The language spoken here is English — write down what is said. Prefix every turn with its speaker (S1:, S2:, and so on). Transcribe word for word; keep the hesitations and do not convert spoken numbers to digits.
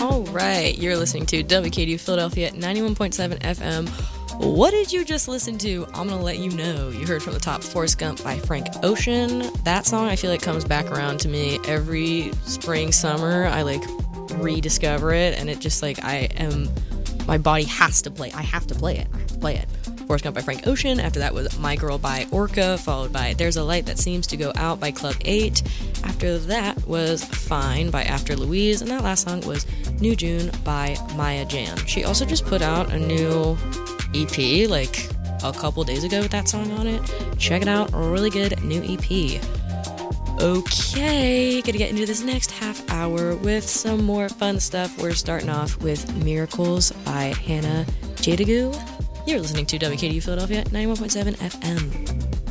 S1: All right, you're listening to W K D U Philadelphia ninety-one point seven F M. What did you just listen to? I'm going to let you know. You heard from the top Forrest Gump by Frank Ocean. That song I feel like comes back around to me every spring, summer. I like rediscover it, and it just like I am, my body has to play. I have to play it. I have to play it. Forrest Gump by Frank Ocean. After that was My Girl by Orca, followed by There's a Light That Seems to Go Out by Club eight. After that was Fine by After Louise, and that last song was New June by Maya Jan. She also just put out a new E P like a couple days ago with that song on it. Check it out, a really good new E P. Okay, gonna get into this next half hour with some more fun stuff. We're starting off with Miracles by Hannah Jadagu. You're listening to W K D U Philadelphia ninety-one point seven F M.